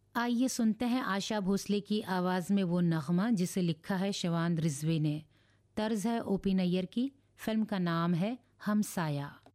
आइए सुनते हैं आशा भोसले की आवाज़ में वो नगमा जिसे लिखा है शिवांद रिजवी ने। तर्ज है ओपी नैयर की। फिल्म का नाम है हमसाया।